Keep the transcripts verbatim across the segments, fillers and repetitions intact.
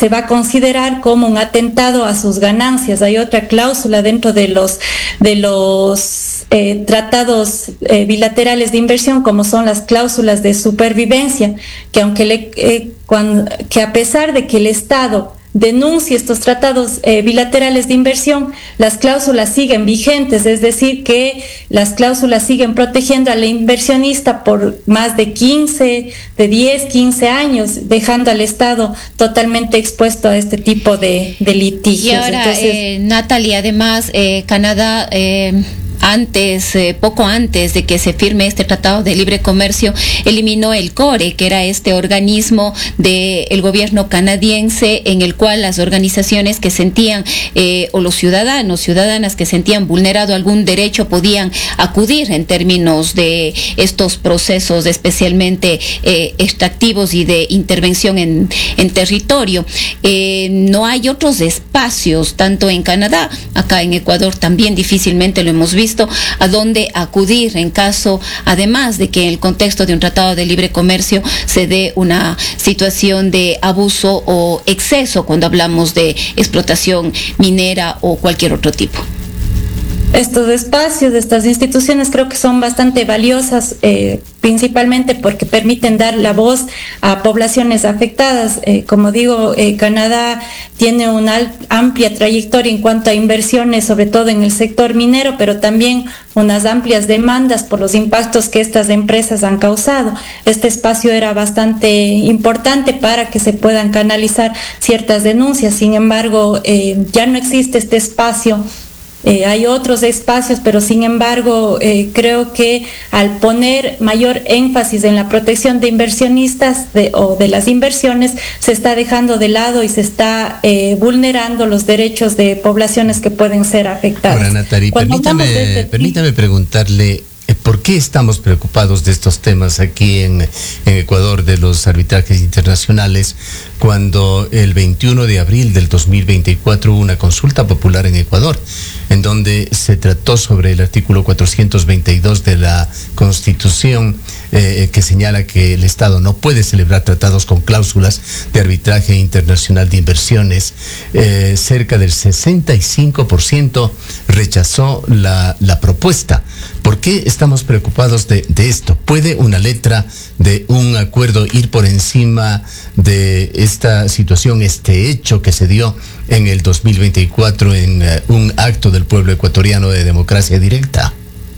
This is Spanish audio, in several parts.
se va a considerar como un atentado a sus ganancias. Hay otra cláusula dentro de los de los eh, tratados eh, bilaterales de inversión, como son las cláusulas de supervivencia, que aunque le, eh, cuando, que a pesar de que el Estado denuncie estos tratados eh, bilaterales de inversión, las cláusulas siguen vigentes, es decir, que las cláusulas siguen protegiendo al inversionista por más de quince, de diez, quince años, dejando al Estado totalmente expuesto a este tipo de, de litigios. Y ahora, Entonces, eh, Natalia, además, eh, Canadá... Eh... antes, eh, poco antes de que se firme este tratado de libre comercio, eliminó el CORE, que era este organismo del gobierno canadiense en el cual las organizaciones que sentían, eh, o los ciudadanos, ciudadanas que sentían vulnerado algún derecho podían acudir en términos de estos procesos especialmente eh, extractivos y de intervención en, en territorio. Eh, no hay otros espacios, tanto en Canadá, acá en Ecuador también difícilmente lo hemos visto, a dónde acudir en caso, además de que en el contexto de un tratado de libre comercio se dé una situación de abuso o exceso cuando hablamos de explotación minera o cualquier otro tipo. Estos espacios, estas instituciones creo que son bastante valiosas, eh, principalmente porque permiten dar la voz a poblaciones afectadas. Eh, como digo, eh, Canadá tiene una amplia trayectoria en cuanto a inversiones, sobre todo en el sector minero, pero también unas amplias demandas por los impactos que estas empresas han causado. Este espacio era bastante importante para que se puedan canalizar ciertas denuncias. Sin embargo, eh, ya no existe este espacio. Eh, hay otros espacios, pero sin embargo eh, creo que al poner mayor énfasis en la protección de inversionistas de, o de las inversiones, se está dejando de lado y se está eh, vulnerando los derechos de poblaciones que pueden ser afectadas. Ahora, Natalie, permítame, este... permítame preguntarle, ¿por qué estamos preocupados de estos temas aquí en, en Ecuador, de los arbitrajes internacionales, cuando el veintiuno de abril del dos mil veinticuatro hubo una consulta popular en Ecuador, en donde se trató sobre el artículo cuatrocientos veintidós de la Constitución, eh, que señala que el Estado no puede celebrar tratados con cláusulas de arbitraje internacional de inversiones? Eh, cerca del sesenta y cinco por ciento rechazó la, la propuesta. ¿Por qué estamos preocupados de, de esto? ¿Puede una letra de un acuerdo ir por encima de esta situación, este hecho que se dio en el dos mil veinticuatro en uh, un acto del pueblo ecuatoriano de democracia directa?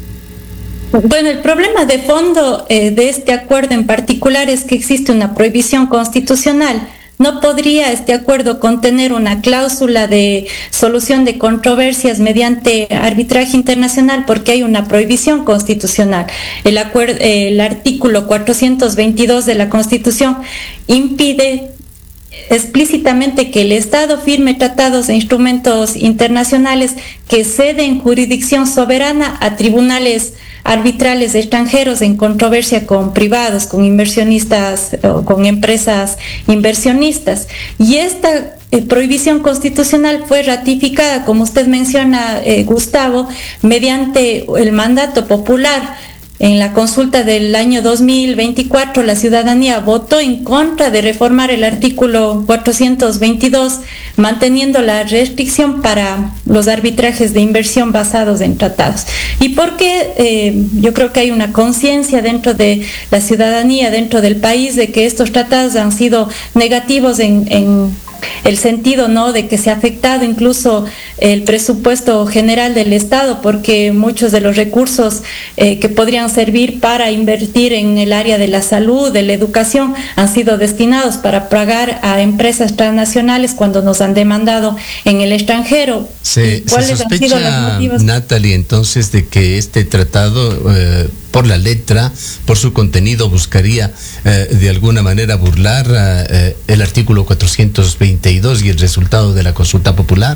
Bueno, el problema de fondo eh, de este acuerdo en particular es que existe una prohibición constitucional. No podría este acuerdo contener una cláusula de solución de controversias mediante arbitraje internacional porque hay una prohibición constitucional. El, acuerdo, el artículo cuatrocientos veintidós de la Constitución impide explícitamente que el Estado firme tratados e instrumentos internacionales que ceden jurisdicción soberana a tribunales arbitrales extranjeros en controversia con privados, con inversionistas o con empresas inversionistas. Y esta eh, prohibición constitucional fue ratificada, como usted menciona, eh, Gustavo, mediante el mandato popular. En la consulta del año dos mil veinticuatro, la ciudadanía votó en contra de reformar el artículo cuatrocientos veintidós, manteniendo la restricción para los arbitrajes de inversión basados en tratados. ¿Y por qué? Eh, yo creo que hay una conciencia dentro de la ciudadanía, dentro del país, de que estos tratados han sido negativos en, en el sentido, ¿no?, de que se ha afectado incluso el presupuesto general del Estado, porque muchos de los recursos eh, que podrían servir para invertir en el área de la salud, de la educación, han sido destinados para pagar a empresas transnacionales cuando nos han demandado en el extranjero. Se, ¿Cuáles se sospecha, han sido los motivos? Natalie, entonces, de que este tratado, eh, por la letra, por su contenido, buscaría eh, de alguna manera burlar eh, el artículo cuatrocientos veintidós y el resultado de la consulta popular.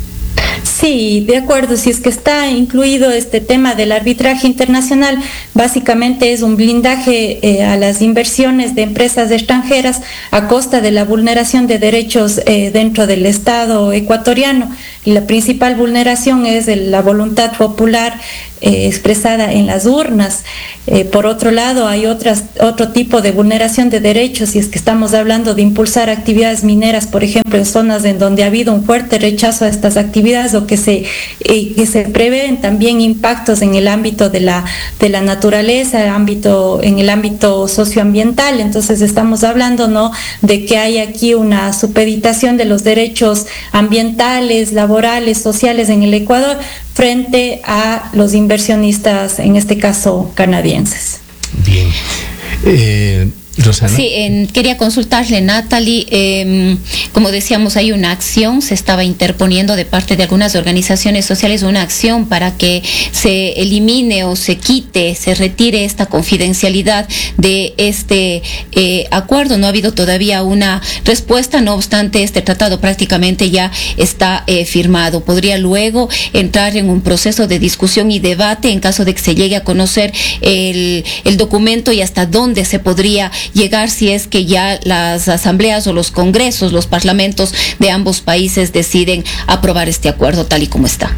Sí, de acuerdo. Si es que está incluido este tema del arbitraje internacional, básicamente es un blindaje eh, a las inversiones de empresas extranjeras a costa de la vulneración de derechos eh, dentro del Estado ecuatoriano. Y la principal vulneración es el, la voluntad popular eh, expresada en las urnas. Eh, por otro lado, hay otras, otro tipo de vulneración de derechos, si es que estamos hablando de impulsar actividades mineras, por ejemplo, en zonas en donde ha habido un fuerte rechazo a estas actividades, o que se, eh, que se prevén también impactos en el ámbito de la, de la naturaleza, ámbito, en el ámbito socioambiental. Entonces estamos hablando, ¿no?, de que hay aquí una supeditación de los derechos ambientales, laborales, sociales en el Ecuador frente a los inversionistas, en este caso canadienses. Bien. Eh, Rosana. Sí, en, quería consultarle, Natalie, eh, como decíamos, hay una acción, se estaba interponiendo de parte de algunas organizaciones sociales una acción para que se elimine o se quite, se retire esta confidencialidad de este eh, acuerdo. No ha habido todavía una respuesta, no obstante, este tratado prácticamente ya está eh, firmado. Podría luego entrar en un proceso de discusión y debate en caso de que se llegue a conocer el, el documento, y hasta dónde se podría llegar si es que ya las asambleas o los congresos, los parlamentos de ambos países deciden aprobar este acuerdo tal y como está.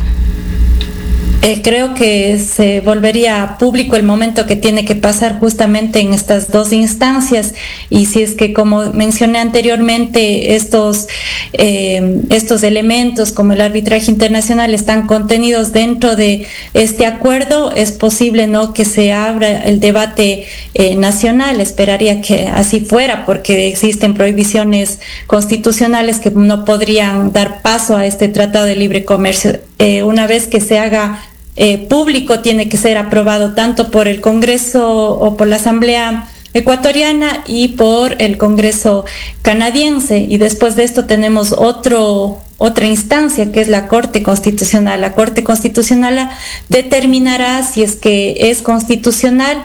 Eh, creo que se volvería público el momento que tiene que pasar justamente en estas dos instancias, y si es que, como mencioné anteriormente, estos, eh, estos elementos como el arbitraje internacional están contenidos dentro de este acuerdo, es posible, ¿no?, que se abra el debate eh, nacional. Esperaría que así fuera, porque existen prohibiciones constitucionales que no podrían dar paso a este tratado de libre comercio. Eh, una vez que se haga Eh, público, tiene que ser aprobado tanto por el Congreso o por la Asamblea ecuatoriana y por el Congreso canadiense, y después de esto tenemos otro otra instancia, que es la Corte Constitucional. La Corte Constitucional determinará si es que es constitucional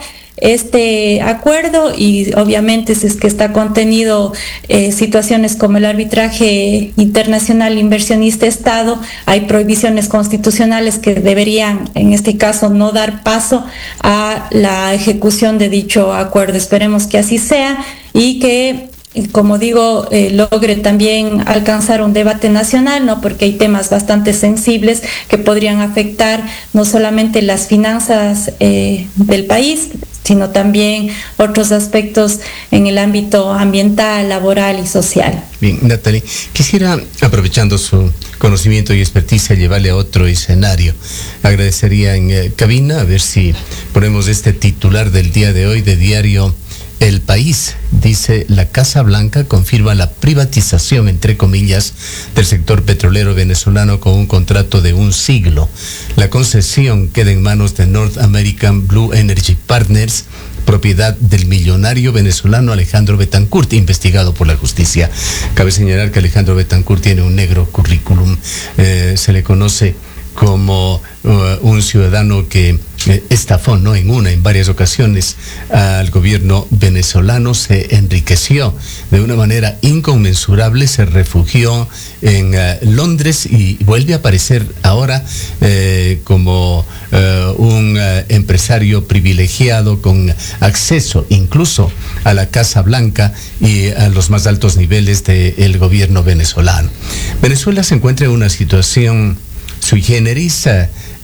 este acuerdo, y obviamente si es que está contenido eh, situaciones como el arbitraje internacional inversionista-Estado, hay prohibiciones constitucionales que deberían, en este caso, no dar paso a la ejecución de dicho acuerdo. Esperemos que así sea y que, como digo, eh, logre también alcanzar un debate nacional, ¿no?, porque hay temas bastante sensibles que podrían afectar no solamente las finanzas eh, del país, sino también otros aspectos en el ámbito ambiental, laboral y social. Bien, Natalie, quisiera, aprovechando su conocimiento y experticia, llevarle a otro escenario. Agradecería en eh, cabina a ver si ponemos este titular del día de hoy de diario El País. Dice: la Casa Blanca confirma la privatización, entre comillas, del sector petrolero venezolano con un contrato de un siglo. La concesión queda en manos de North American Blue Energy Partners, propiedad del millonario venezolano Alejandro Betancourt, investigado por la justicia. Cabe señalar que Alejandro Betancourt tiene un negro currículum. Eh, se le conoce como uh, un ciudadano que eh, estafó, ¿no?, en una, en varias ocasiones al gobierno venezolano, se enriqueció de una manera inconmensurable, se refugió en uh, Londres y vuelve a aparecer ahora eh, como uh, un uh, empresario privilegiado con acceso incluso a la Casa Blanca y a los más altos niveles del gobierno venezolano. Venezuela se encuentra en una situación sui generis. Eh,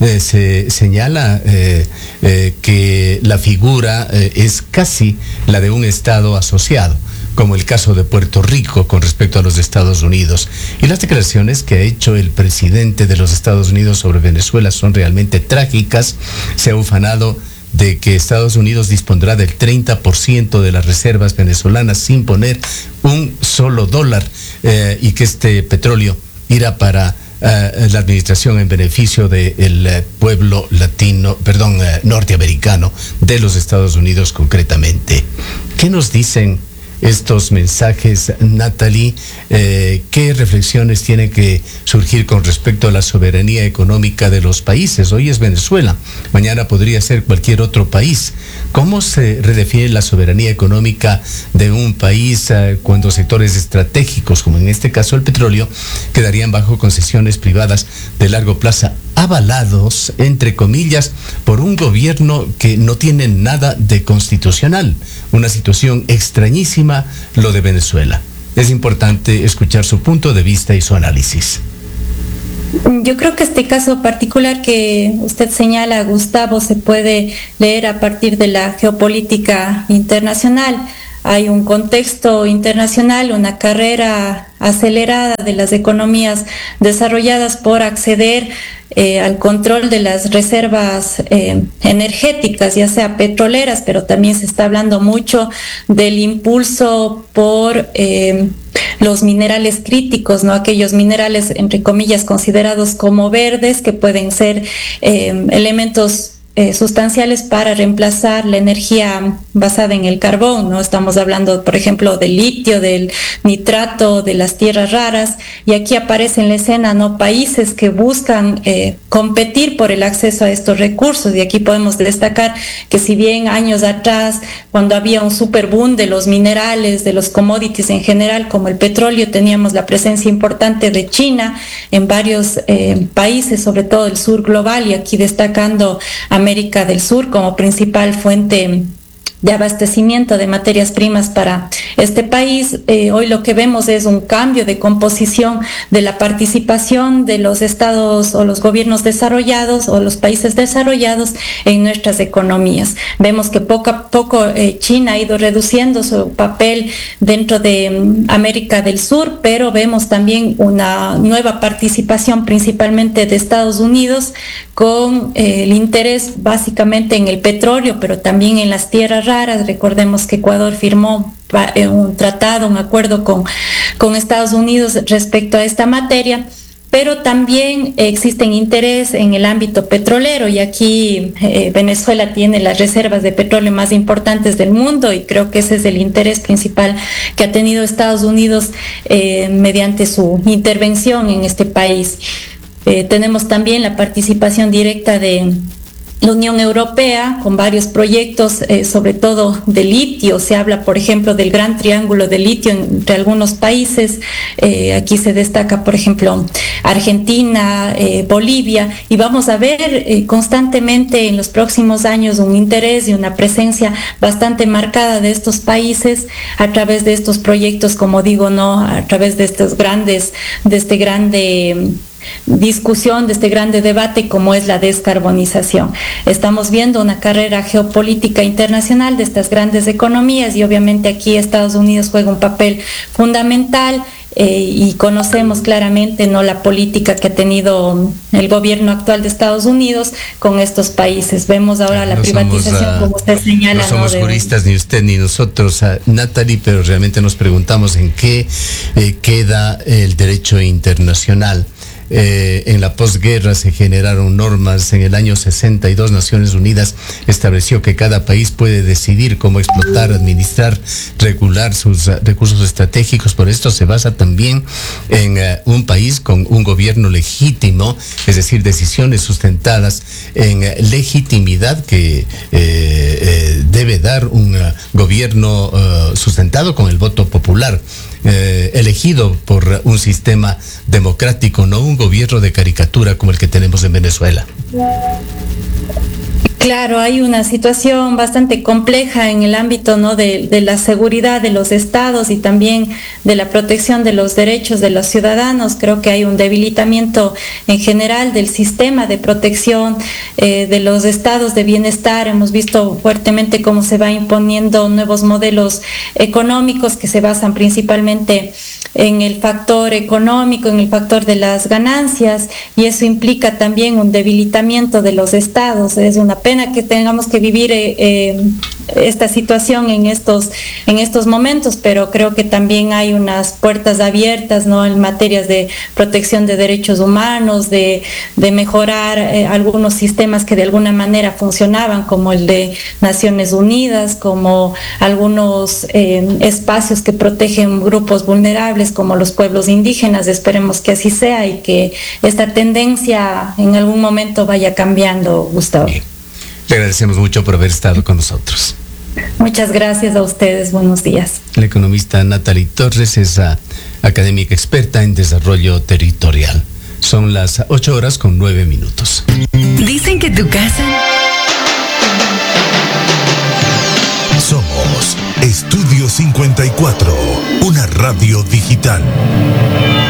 se señala eh, eh, que la figura eh, es casi la de un Estado asociado, como el caso de Puerto Rico con respecto a los Estados Unidos. Y las declaraciones que ha hecho el presidente de los Estados Unidos sobre Venezuela son realmente trágicas. Se ha ufanado de que Estados Unidos dispondrá del treinta por ciento de las reservas venezolanas sin poner un solo dólar, eh, y que este petróleo irá para Uh, la administración en beneficio del uh, pueblo latino, perdón, uh, norteamericano de los Estados Unidos concretamente. ¿Qué nos dicen estos mensajes, Natalie? Eh, ¿Qué reflexiones tienen que surgir con respecto a la soberanía económica de los países? Hoy es Venezuela, mañana podría ser cualquier otro país. ¿Cómo se redefine la soberanía económica de un país eh, cuando sectores estratégicos, como en este caso el petróleo, quedarían bajo concesiones privadas de largo plazo, avalados, entre comillas, por un gobierno que no tiene nada de constitucional? Una situación extrañísima lo de Venezuela. Es importante escuchar su punto de vista y su análisis. Yo creo que este caso particular que usted señala, Gustavo, se puede leer a partir de la geopolítica internacional. Hay un contexto internacional, una carrera acelerada de las economías desarrolladas por acceder eh, al control de las reservas eh, energéticas, ya sea petroleras, pero también se está hablando mucho del impulso por eh, los minerales críticos, ¿no? Aquellos minerales, entre comillas, considerados como verdes, que pueden ser eh, elementos Eh, sustanciales para reemplazar la energía basada en el carbón, ¿no? Estamos hablando, por ejemplo, del litio, del nitrato, de las tierras raras, y aquí aparecen en la escena, ¿no?, países que buscan eh, competir por el acceso a estos recursos, y aquí podemos destacar que si bien años atrás, cuando había un super boom de los minerales, de los commodities en general, como el petróleo, teníamos la presencia importante de China en varios eh, países, sobre todo el sur global, y aquí destacando a América del Sur como principal fuente de abastecimiento de materias primas para este país. Eh, hoy lo que vemos es un cambio de composición de la participación de los estados o los gobiernos desarrollados o los países desarrollados en nuestras economías. Vemos que poco a poco eh, China ha ido reduciendo su papel dentro de um, América del Sur, pero vemos también una nueva participación principalmente de Estados Unidos con eh, el interés básicamente en el petróleo, pero también en las tierras raras. Recordemos que Ecuador firmó un tratado, un acuerdo con, con Estados Unidos respecto a esta materia, pero también existen interés en el ámbito petrolero, y aquí eh, Venezuela tiene las reservas de petróleo más importantes del mundo, y creo que ese es el interés principal que ha tenido Estados Unidos eh, mediante su intervención en este país. Eh, tenemos también la participación directa de la Unión Europea con varios proyectos, eh, sobre todo de litio. Se habla, por ejemplo, del gran triángulo de litio entre algunos países. Eh, aquí se destaca, por ejemplo, Argentina, eh, Bolivia, y vamos a ver eh, constantemente en los próximos años un interés y una presencia bastante marcada de estos países a través de estos proyectos, como digo, no, a través de estos grandes, de este grande discusión, de este grande debate como es la descarbonización. Estamos viendo una carrera geopolítica internacional de estas grandes economías, y obviamente aquí Estados Unidos juega un papel fundamental. Eh, y conocemos claramente, ¿no?, la política que ha tenido el gobierno actual de Estados Unidos con estos países. Vemos ahora la no privatización, somos, uh, como usted señala. No somos ¿no? juristas, de... ni usted ni nosotros, uh, Natalie, pero realmente nos preguntamos en qué eh, queda el derecho internacional. Eh, en la posguerra se generaron normas. En el año sesenta y dos Naciones Unidas estableció que cada país puede decidir cómo explotar, administrar, regular sus uh, recursos estratégicos. Por esto se basa también en uh, un país con un gobierno legítimo, es decir, decisiones sustentadas en uh, legitimidad que eh, eh, debe dar un uh, gobierno uh, sustentado con el voto popular. Eh, elegido por un sistema democrático, no un gobierno de caricatura como el que tenemos en Venezuela. Claro, hay una situación bastante compleja en el ámbito, ¿no?, de, de la seguridad de los estados y también de la protección de los derechos de los ciudadanos. Creo que hay un debilitamiento en general del sistema de protección eh, de los estados de bienestar. Hemos visto fuertemente cómo se va imponiendo nuevos modelos económicos que se basan principalmente en el factor económico, en el factor de las ganancias, y eso implica también un debilitamiento de los estados. Es una pena que tengamos que vivir eh, eh, esta situación en estos, en estos momentos, pero creo que también hay unas puertas abiertas, ¿no?, en materias de protección de derechos humanos, de, de mejorar eh, algunos sistemas que de alguna manera funcionaban, como el de Naciones Unidas, como algunos eh, espacios que protegen grupos vulnerables como los pueblos indígenas. Esperemos que así sea y que esta tendencia en algún momento vaya cambiando, Gustavo. Le agradecemos mucho por haber estado con nosotros. Muchas gracias a ustedes, buenos días. La economista Natalie Torres es uh, académica experta en desarrollo territorial. Son las ocho horas con nueve minutos. Dicen que tu casa... Somos Estudio cincuenta y cuatro, una radio digital.